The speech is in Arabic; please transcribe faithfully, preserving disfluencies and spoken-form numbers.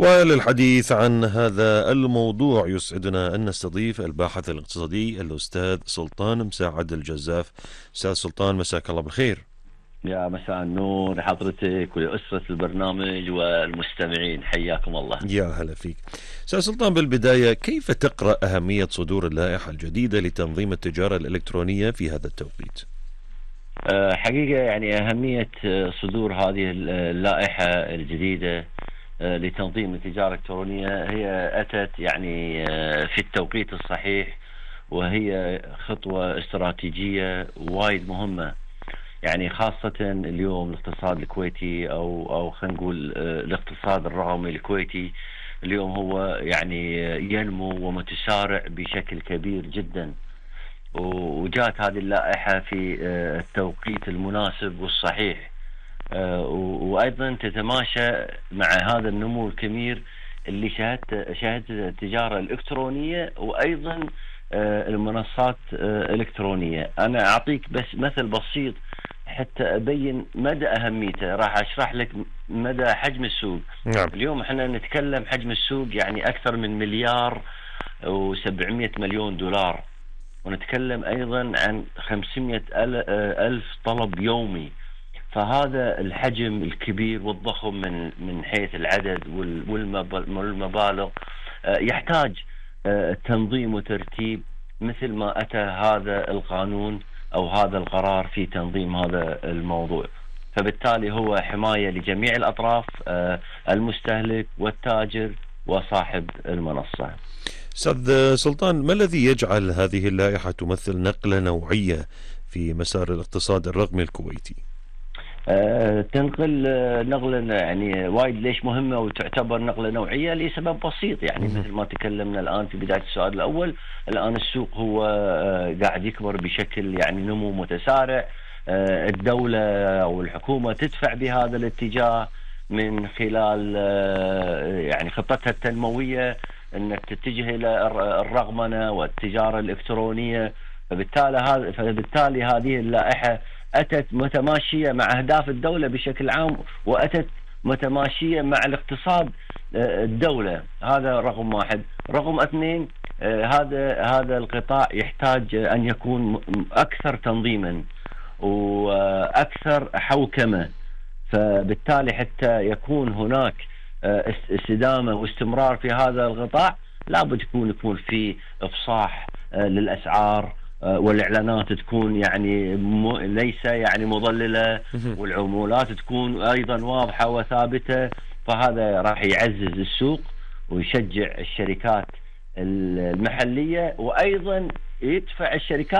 وللحديث عن هذا الموضوع يسعدنا أن نستضيف الباحث الاقتصادي الأستاذ سلطان مساعد الجزاف. أستاذ سلطان، مساك الله بالخير. يا مساء النور لحضرتك ولأسرة البرنامج والمستمعين، حياكم الله. يا هلا فيك. أستاذ سلطان، بالبداية كيف تقرأ أهمية صدور اللائحة الجديدة لتنظيم التجارة الإلكترونية في هذا التوقيت؟ حقيقة يعني أهمية صدور هذه اللائحة الجديدة لتنظيم التجارة الإلكترونية هي أتت يعني في التوقيت الصحيح، وهي خطوة استراتيجية وايد مهمة، يعني خاصة اليوم الاقتصاد الكويتي أو أو خلينا نقول الاقتصاد الرقمي الكويتي اليوم هو يعني ينمو ومتسارع بشكل كبير جدا، وجاءت هذه اللائحة في التوقيت المناسب والصحيح، وأيضا تتماشى مع هذا النمو الكبير اللي شهدت شهدت التجارة الإلكترونية وأيضا المنصات الإلكترونية. أنا أعطيك بس مثل بسيط حتى أبين مدى أهميته، راح أشرح لك مدى حجم السوق. نعم. اليوم احنا نتكلم حجم السوق يعني أكثر من مليار وسبعمية مليون دولار، ونتكلم أيضا عن خمسمية ألف طلب يومي. فهذا الحجم الكبير والضخم من من حيث العدد والمبالغ يحتاج تنظيم وترتيب مثل ما أتى هذا القانون أو هذا القرار في تنظيم هذا الموضوع. فبالتالي هو حماية لجميع الأطراف، المستهلك والتاجر وصاحب المنصة. أستاذ سلطان، ما الذي يجعل هذه اللائحة تمثل نقلة نوعية في مسار الاقتصاد الرقمي الكويتي؟ أه تنقل نقلة يعني وايد ليش مهمة وتعتبر نقلة نوعية؟ لسبب بسيط، يعني مثل ما تكلمنا الآن في بداية السؤال الأول، الآن السوق هو أه قاعد يكبر بشكل يعني نمو متسارع. أه الدولة أو الحكومة تدفع بهذا الاتجاه من خلال أه يعني خطتها التنموية أنك تتجه إلى الرقمنة والتجارة الإلكترونية. فبالتالي هذا فبالتالي هذه اللائحة أتت متماشية مع أهداف الدولة بشكل عام، وأتت متماشية مع الاقتصاد الدولة. هذا رقم واحد. رقم اثنين، هذا هذا القطاع يحتاج أن يكون أكثر تنظيما وأكثر حوكمة، فبالتالي حتى يكون هناك استدامة واستمرار في هذا القطاع لابد يكون يكون في إفصاح للأسعار، والإعلانات تكون يعني ليس يعني مضللة، والعمولات تكون أيضا واضحة وثابتة. فهذا راح يعزز السوق ويشجع الشركات المحلية، وأيضا يدفع الشركات